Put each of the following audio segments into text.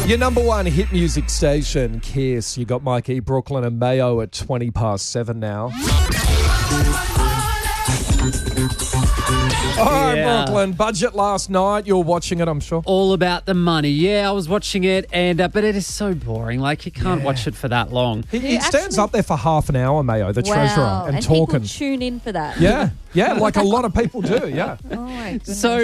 Your number one hit music station, Kiss. You got Mikey, Brooklyn and Mayo at 7:20 now. All right, Yeah. Brooklyn. Budget last night. You were watching it, I'm sure. All about the money. Yeah, I was watching it, and but it is so boring. Like, you can't watch it for that long. He stands up there for half an hour, Mayo, the treasurer, and talking. People tune in for that. Yeah, like a lot of people do, yeah. Oh, my goodness. So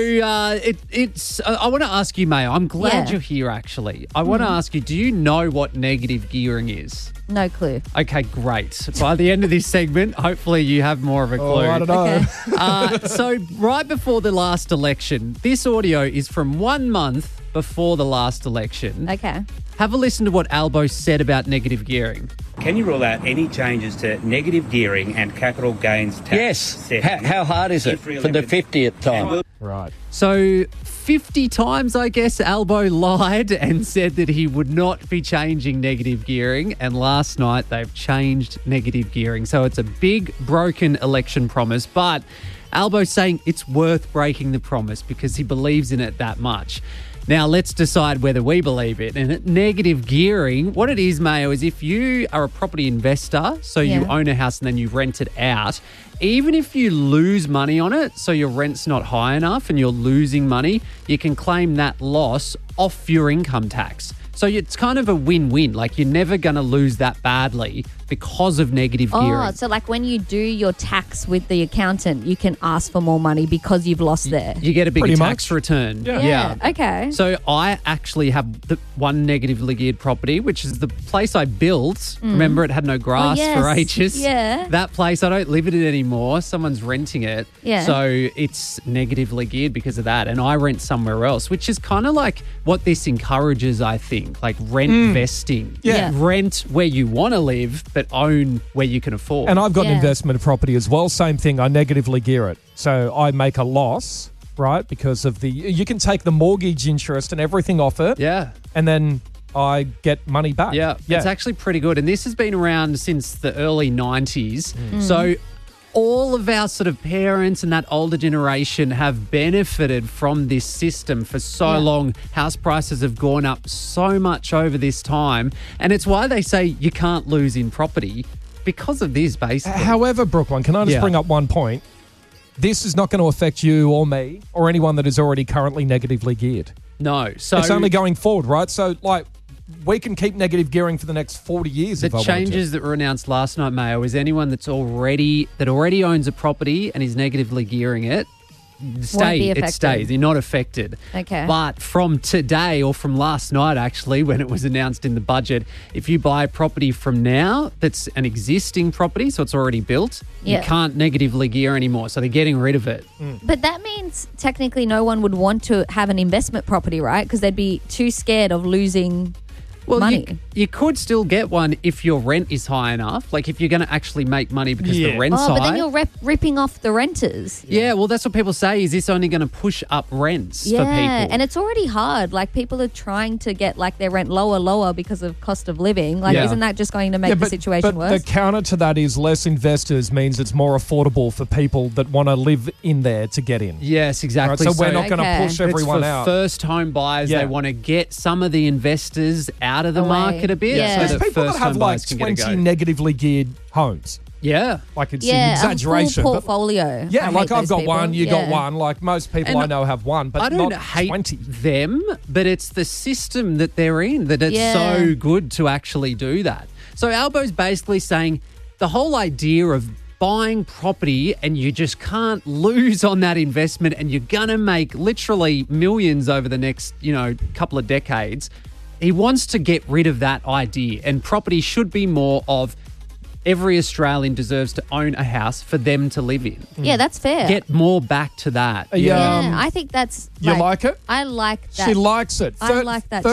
it's. I want to ask you, Mayo. I'm glad Yeah. you're here. Actually, I want to ask you. Do you know what negative gearing is? No clue. Okay, great. By the end of this segment, hopefully you have more of a clue. Oh, I don't know. Okay. So right before the last election, this audio is from 1 month before the last election. Okay. Have a listen to what Albo said about negative gearing. Can you rule out any changes to negative gearing and capital gains tax? Yes. setting? How hard is it for the 50th time? Right. So 50 times, I guess, Albo lied and said that he would not be changing negative gearing. And last night they've changed negative gearing. So it's a big broken election promise. But Albo's saying it's worth breaking the promise because he believes in it that much. Now, let's decide whether we believe it. And negative gearing, what it is, Mayo, is if you are a property investor, so you Yeah. own a house and then you rent it out, even if you lose money on it, so your rent's not high enough and you're losing money, you can claim that loss off your income tax. So it's kind of a win-win. Like, you're never going to lose that badly because of negative gearing. Oh, so like when you do your tax with the accountant, you can ask for more money because you've lost there. You get a bigger Pretty tax much. return. Yeah. Okay. So I actually have the one negatively geared property, which is the place I built. Remember, it had no grass for yes. ages. Yeah. That place, I don't live in it anymore. Someone's renting it. Yeah. So it's negatively geared because of that. And I rent somewhere else, which is kind of like what this encourages, I think, like rent vesting. Yeah. Rent where you want to live, but own where you can afford. And I've got an Yeah. investment property as well. Same thing. I negatively gear it. So I make a loss, right? Because of you can take the mortgage interest and everything off it. yeah. And then I get money back. Yeah, it's actually pretty good. And this has been around since the early 90s. So all of our sort of parents and that older generation have benefited from this system for so long. House prices have gone up so much over this time. And it's why they say you can't lose in property because of this, basically. However, Brooklyn, can I just Yeah. bring up one point? This is not going to affect you or me or anyone that is already currently negatively geared. No. So It's only going forward, right? So, like, we can keep negative gearing for the next 40 years the if I wanted to. changes that were announced last night, Mayo, is anyone that already owns a property and is negatively gearing it, be it affected. stays. You're not affected. Okay. But from today, or from last night actually, when it was announced in the budget, if you buy a property from now that's an existing property, so it's already built, Yeah. you can't negatively gear anymore. So they're getting rid of it. But that means technically no one would want to have an investment property, right? Because they'd be too scared of losing Well, money. you could still get one if your rent is high enough. Like if you're going to actually make money because the rent's Oh, high. but then you're ripping off the renters. Yeah, well, that's what people say. Is this only going to push up rents for people? And it's already hard. Like people are trying to get like their rent lower because of cost of living. Like, Yeah. isn't that just going to make the situation but worse? the counter to that is less investors means it's more affordable for people that want to live in there to get in. Yes, Right? exactly. So we're not going to Okay. push everyone it's for out. first home buyers. Yeah. They want to get some of the investors out of the Away. market a bit. Yeah. So There's that people that first have home like buyers can get a 20 go. negatively geared homes. Yeah. Like it's yeah, an exaggeration. full but portfolio. yeah, I like hate I've those got people. one, you got Yeah. one. Like most people And I know have one, but I don't not hate 20. them, but it's the system that they're in that it's Yeah. so good to actually do that. So Albo's basically saying the whole idea of buying property and you just can't lose on that investment and you're going to make literally millions over the next, couple of decades. He wants to get rid of that idea, and property should be more of every Australian deserves to own a house for them to live in. Yeah, that's fair. Get more back to that. Yeah. I think that's You like it? I like that. She likes it. I like that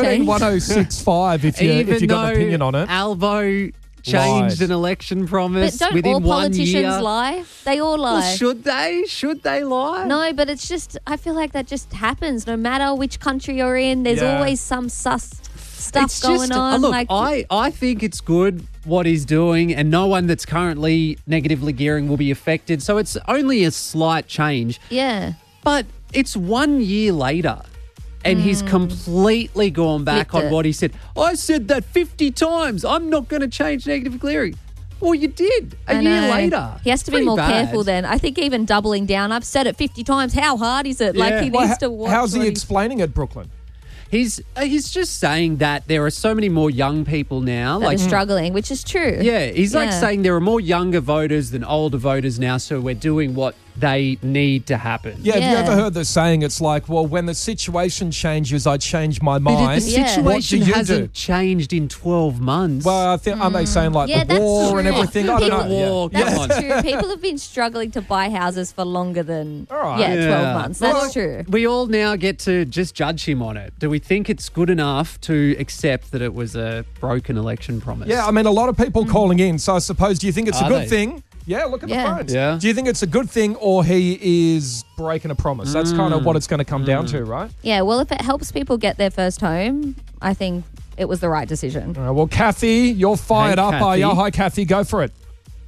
131065 if you Even got an though opinion on it. Albo changed Lied. an election promise But don't within all 1 politicians year. lie? They all lie. Well, should they? Should they lie? No, but it's just, I feel like that just happens. No matter which country you're in, there's Yeah. always some sus stuff It's going just, on. Look, like, I think it's good what he's doing, and no one that's currently negatively gearing will be affected. So it's only a slight change. yeah. But it's 1 year later. And he's completely gone back Flipped on it. what he said. I said that 50 times. I'm not going to change negative gearing. Well, you did a I year know. later. He has to be Pretty more bad. careful then. I think even doubling down. I've said it 50 times. How hard is it? Like, Yeah. he Well, needs to watch. how's he what explaining it, Brooklyn? He's just saying that there are so many more young people now. that are struggling, which is true. Yeah, he's like Yeah. saying there are more younger voters than older voters now, so we're doing what they need to happen. Yeah, have you Yeah. ever heard the saying? It's like, well, when the situation changes, I change my But mind. the Yeah. situation What do you hasn't do? changed in 12 months. Well, I think aren't they saying like Yeah, the that's war and true. everything? I don't People- know. Yeah. War, come on. That's true. People have been struggling to buy houses for longer than All right. 12 months. That's Well, true. We all now get to just judge him on it. Do we think it's good enough to accept that it was a broken election promise? Yeah, I mean, a lot of people calling in. So I suppose, do you think it's a Are good they? thing? Yeah, look at Yeah. the phones. Yeah. Do you think it's a good thing or he is breaking a promise? That's kind of what it's going to come down to, right? Yeah, well, if it helps people get their first home, I think it was the right decision. All right, well, Kathy, you're fired Hey, up, are you? Kathy. Hi, Kathy, go for it.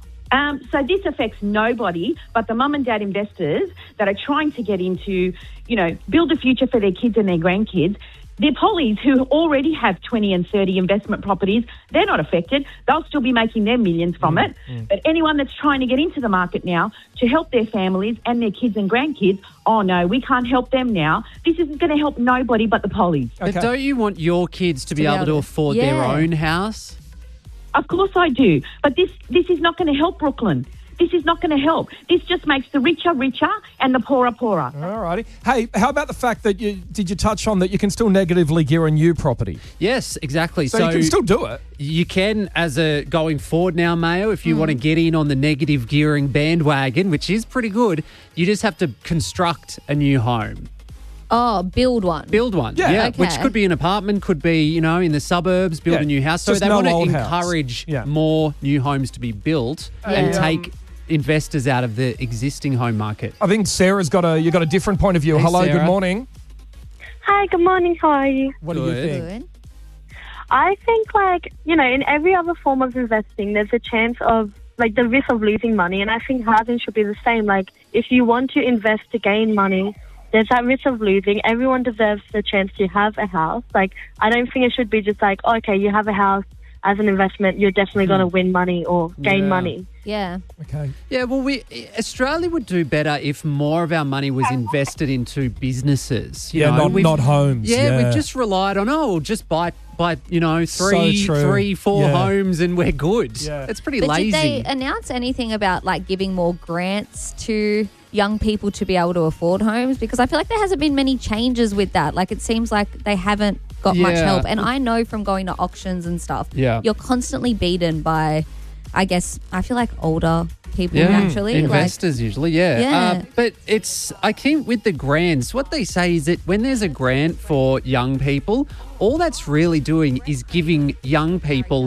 So this affects nobody but the mum and dad investors that are trying to get into, build a future for their kids and their grandkids. They're pollies who already have 20 and 30 investment properties. They're not affected. They'll still be making their millions from it. But anyone that's trying to get into the market now to help their families and their kids and grandkids, oh no, we can't help them now. This isn't going to help nobody but the pollies. But Okay. don't you want your kids to be able to afford their Yeah. own house? Of course I do. But this is not going to help Brooklyn. This is not going to help. This just makes the richer richer and the poorer poorer. All righty. Hey, how about the fact that you touch on that you can still negatively gear a new property? Yes, exactly. So you can still do it. You can, as a going forward now, Mayo, if you want to get in on the negative gearing bandwagon, which is pretty good, you just have to construct a new home. Oh, build one. Build one. Yeah. Okay. Which could be an apartment, could be, in the suburbs, build Yeah. a new house. So Just they no want to old house. encourage Yeah. more new homes to be built and Yeah. take investors out of the existing home market. I think Sarah's got a different point of view. Hey, Hello, Sarah. good morning. Hi, good morning. How are you? What do you Good. think? Good. I think, in every other form of investing, there's a chance of, the risk of losing money. And I think housing should be the same. If you want to invest to gain money, there's that risk of losing. Everyone deserves the chance to have a house. I don't think it should be just okay, you have a house as an investment, you're definitely going to win money or gain Yeah. money. Yeah. Okay. Yeah, well, Australia would do better if more of our money was invested into businesses. You Yeah, know, not homes. Yeah, Yeah. we've just relied on, we'll just buy So three, true. 4 Yeah. homes and we're good. Yeah. It's pretty But lazy. did they announce anything about giving more grants to young people to be able to afford homes? Because I feel like there hasn't been many changes with that. It seems like they haven't got much Yeah. help. And I know from going to auctions and stuff, Yeah. you're constantly beaten by, I feel like older people naturally. Investors usually, yeah. Yeah. But I think with the grants, what they say is that when there's a grant for young people, all that's really doing is giving young people.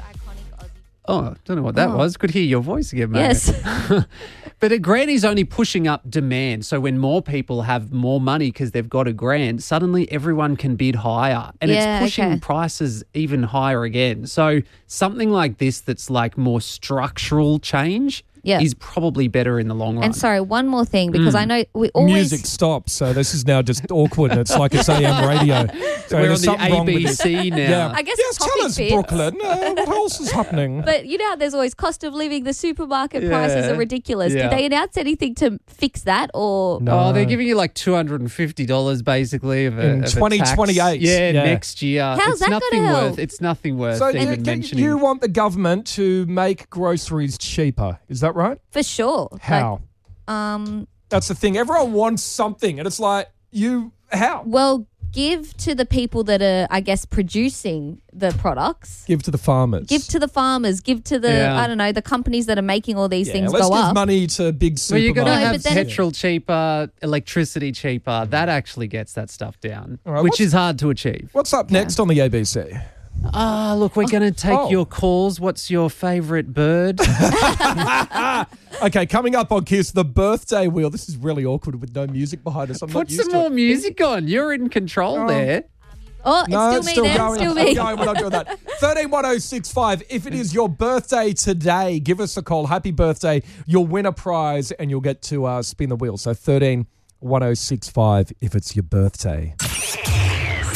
Oh, don't know what that was. Could hear your voice again, mate. Yes. But a grant is only pushing up demand. So when more people have more money because they've got a grant, suddenly everyone can bid higher. And Yeah, it's pushing okay. prices even higher again. So something like this that's more structural change Yeah. is probably better in the long run. And sorry, one more thing, because I know we always... Music stops, so this is now just awkward. It's like it's AM radio. So We're on there's the something wrong with it. ABC now. Yeah. I guess yes, the topic tell us, fits. Brooklyn. What else is happening? But you know how there's always cost of living, the supermarket prices are ridiculous. Yeah. Did they announce anything to fix that or... No. Oh, they're giving you $250 basically of a, In of a 2028. tax. Yeah, Yeah. next year. How's that gonna help? It's nothing worth So even mentioning. you want the government to make groceries cheaper, is that right? For sure. How? That's the thing. Everyone wants something, and it's like, how? Well, give to the people that are, producing the products. Give to the farmers. Give to the farmers. Give to the, Yeah. the companies that are making all these things let's go give up. money to big supermarkets. Well, you're going to No, have but then- petrol cheaper, electricity cheaper. That actually gets that stuff down, All right, which what's- is hard to achieve. What's up next on the ABC? Look, we're going to take Oh. your calls. What's your favourite bird? Okay, coming up on Kiss, the birthday wheel. This is really awkward with no music behind us. I'm not Put used some to more it. music on. You're in control there. Oh, it's No, still me then. going. Still Still me. going. We're not doing that. 131065. If it is your birthday today, give us a call. Happy birthday. You'll win a prize and you'll get to spin the wheel. So 131065 if it's your birthday.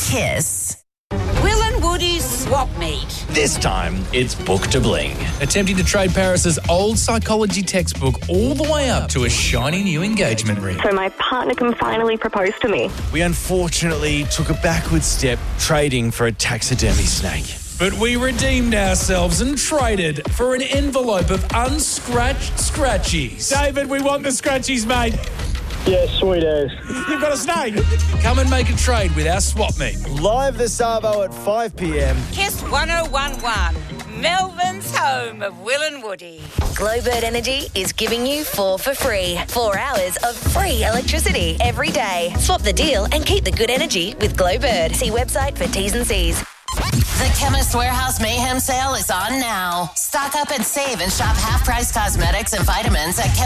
Kiss. Will and Woody's Swap Meet. This time, it's Book to Bling. Attempting to trade Paris's old psychology textbook all the way up to a shiny new engagement ring. So my partner can finally propose to me. We unfortunately took a backward step trading for a taxidermy snake. But we redeemed ourselves and traded for an envelope of unscratched scratchies. David, we want the scratchies, mate. Yeah, sweet as. You've got a snake. Come and make a trade with our swap meet. Live this Savo at 5 p.m. Kiss 1011, Melbourne's home of Will and Woody. Glowbird Energy is giving you 4 for free. 4 hours of free electricity every day. Swap the deal and keep the good energy with Glowbird. See website for T's and C's. The Chemist Warehouse Mayhem sale is on now. Stock up and save and shop half-price cosmetics and vitamins at